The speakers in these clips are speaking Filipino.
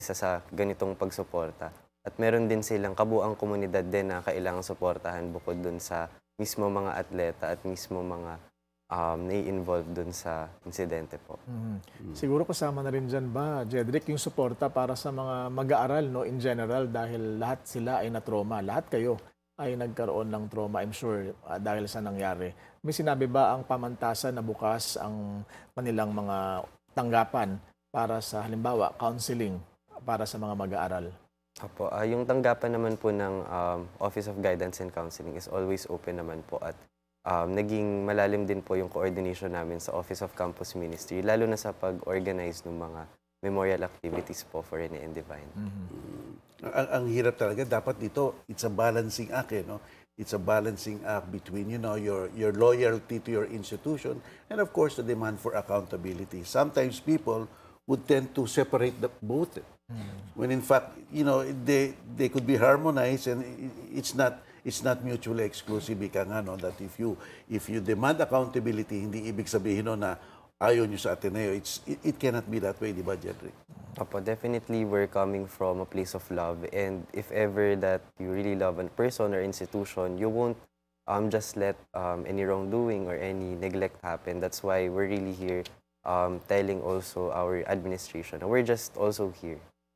isa sa ganitong pagsuporta. At meron din silang kabuang komunidad din na kailangang suportahan bukod dun sa mismo mga atleta at mismo mga nai-involve dun sa insidente po. Siguro kasama na rin dyan ba, Jedrick, yung suporta para sa mga mag-aaral, no, in general, dahil lahat sila ay na-trauma. Lahat kayo ay nagkaroon ng trauma, I'm sure, dahil sa nangyari. May sinabi ba ang pamantasan na bukas ang kanilang mga tanggapan para sa, halimbawa, counseling para sa mga mag-aaral? Opo, yung tanggapan naman po ng Office of Guidance and Counseling is always open naman po at naging malalim din po yung coordination namin sa Office of Campus Ministry, lalo na sa pag-organize ng mga memorial activities po for Rene and Divine. Ang hirap talaga. Dapat dito, it's a balancing act, no? It's a balancing act between, your loyalty to your institution and, of course, the demand for accountability. Sometimes people would tend to separate the both. When in fact, they could be harmonized and it's not mutually exclusive. Ika nga, no, that if you demand accountability, hindi ibig sabihin no, na ayaw nyo sa Ateneo. It cannot be that way, di ba, Jedrick? Opo, definitely we're coming from a place of love, and if ever that you really love a person or institution, you won't just let any wrongdoing or any neglect happen. That's why we're really here telling also our administration. We're just also here.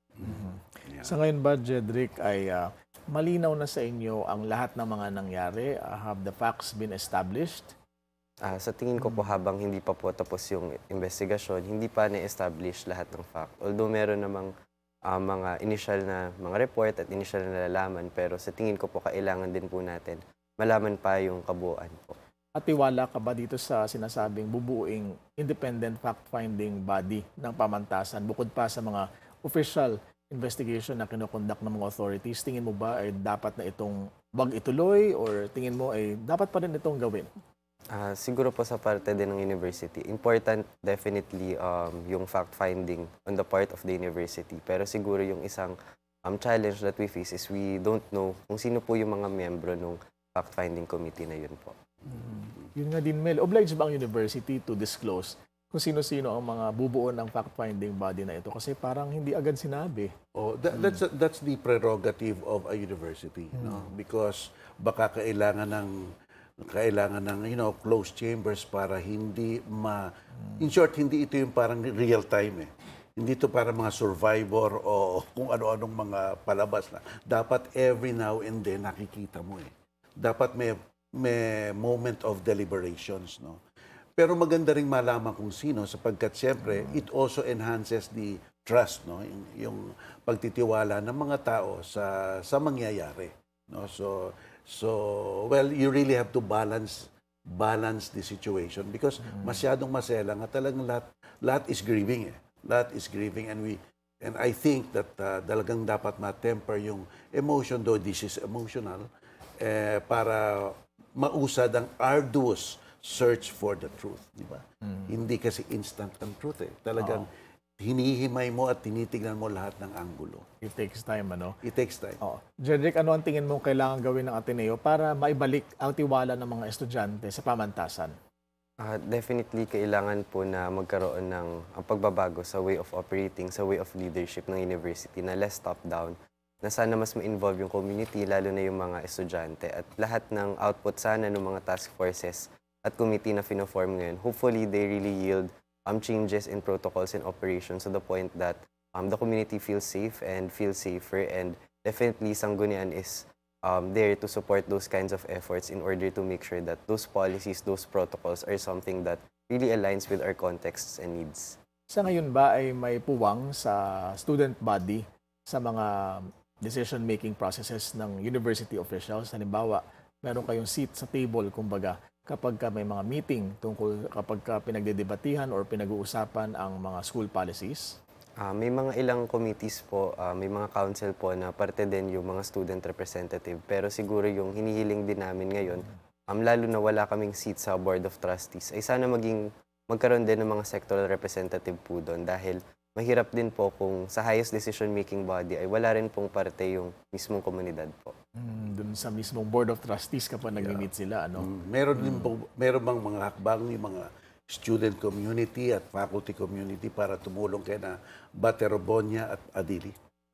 Sa ngayon ba, Jedrick, ay malinaw na sa inyo ang lahat ng mga nangyari? Have the facts been established? Sa tingin ko po habang hindi pa po tapos yung investigasyon, hindi pa na-establish lahat ng fact. Although meron namang mga initial na mga report at initial na nalalaman, pero sa tingin ko po kailangan din po natin malaman pa yung kabuuan po. At tiwala ka ba dito sa sinasabing bubuing independent fact-finding body ng pamantasan bukod pa sa mga official investigation na kinukondak ng mga authorities? Tingin mo ba ay dapat na itong wag ituloy or tingin mo ay dapat pa rin itong gawin? Siguro po sa parte din ng university, important definitely yung fact-finding on the part of the university. Pero siguro yung isang challenge that we face is we don't know kung sino po yung mga miyembro ng fact-finding committee na yun po. Yun nga din, Mel. Obliged ba ang university to disclose kung sino-sino ang mga bubuo ng fact-finding body na ito? Kasi parang hindi agad sinabi. Oh, that's the prerogative of a university, no? Because baka kailangan ng closed chambers para hindi in short, hindi ito yung parang real time eh. Hindi ito para mga survivor o kung ano-anong mga palabas na. Dapat every now and then nakikita mo eh. Dapat may moment of deliberations, no? Pero maganda ring malaman kung sino sapagkat siyempre it also enhances the trust, no? Yung pagtitiwala ng mga tao sa mangyayari, no? So well, you really have to balance the situation because masyadong maselang at talagang lahat is grieving eh. Lahat is grieving and I think that talagang dapat ma-temper yung emotion, though this is emotional, para mausad ang arduous search for the truth, di ba? Hindi kasi instant ang truth eh. Talagang hinihimay mo at tinitignan mo lahat ng anggulo. It takes time, ano? It takes time. Jedrick, ano ang tingin mo kailangan gawin ng Ateneo para maibalik ang tiwala ng mga estudyante sa pamantasan? Definitely kailangan po na magkaroon ng pagbabago sa way of operating, sa way of leadership ng university na less top-down, na sana mas ma-involve yung community, lalo na yung mga estudyante. At lahat ng output sana ng mga task forces at committee na fino-form ngayon, hopefully they really yield changes in protocols and operations to the point that the community feels safe and feels safer, and definitely Sangguniang is there to support those kinds of efforts in order to make sure that those policies, those protocols are something that really aligns with our contexts and needs. Sa ngayon ba ay may puwang sa student body sa mga decision-making processes ng university officials? Halimbawa, meron kayong seat sa table, kumbaga, kapag may mga meeting tungkol kapag pinagdedebatihan or pinag-uusapan ang mga school policies? May mga ilang committees po, may mga council po na parte din yung mga student representative. Pero siguro yung hinihiling din namin ngayon, lalo na wala kaming seat sa Board of Trustees, ay sana magkaroon din ng mga sectoral representative po doon dahil mahirap din po kung sa highest decision-making body ay wala rin pong parte yung mismong komunidad po. Doon sa mismong Board of Trustees kapag nag-meet sila, ano? Meron bang mga hakbang yung mga student community at faculty community para tumulong kay na Baterobonia at Adili?